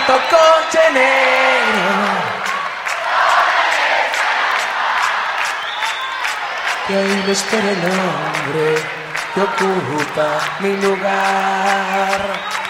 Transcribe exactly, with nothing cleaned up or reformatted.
bonito coche negro que ahí me espera el hombre que ocupa mi lugar.